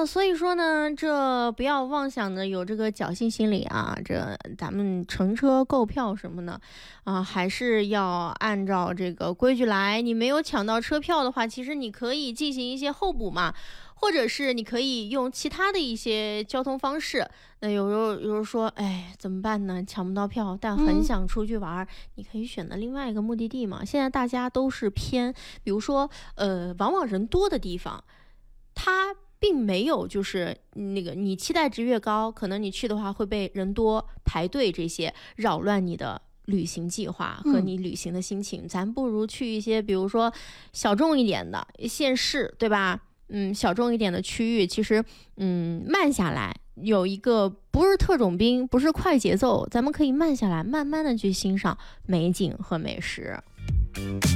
所以说呢，这不要妄想着有这个侥幸心理啊，这咱们乘车购票什么的还是要按照这个规矩来。你没有抢到车票的话，其实你可以进行一些候补嘛，或者是你可以用其他的一些交通方式。那有时候说，哎，怎么办呢？抢不到票，但很想出去玩，你可以选择另外一个目的地嘛。现在大家都是偏，比如说，往往人多的地方，它并没有就是那个你期待值越高，可能你去的话会被人多排队这些扰乱你的旅行计划和你旅行的心情。咱不如去一些比如说小众一点的县市，对吧？小众一点的区域，其实慢下来，有一个不是特种兵，不是快节奏，咱们可以慢下来，慢慢的去欣赏美景和美食。